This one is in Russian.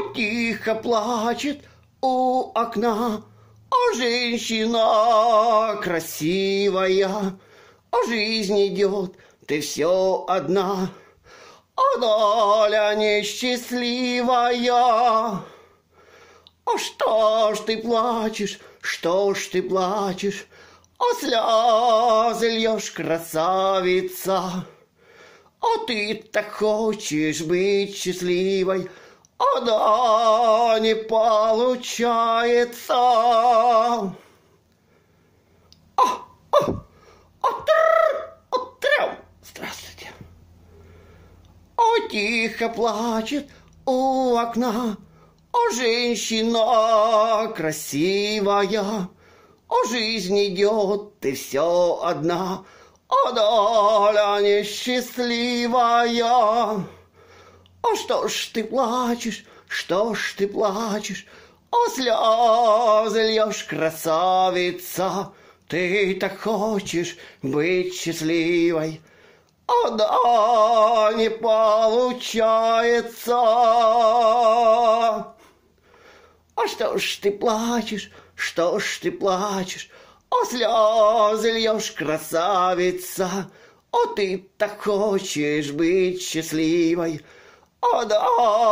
тихо плачет у окна, женщина красивая, жизнь идет, ты все одна, доля несчастливая. Что ж ты плачешь, что ж ты плачешь, слезы льешь, красавица. Ты так хочешь быть счастливой, да не получается. Здравствуйте. Тихо плачет у окна, женщина красивая, жизнь идет, ты все одна, доля несчастливая. Что ж ты плачешь, что ж ты плачешь, слезы льешь, красавица. Ты так хочешь быть счастливой, да не получается. Что ж ты плачешь, что ж ты плачешь, слезы льешь, красавица. Ты так хочешь быть счастливой, да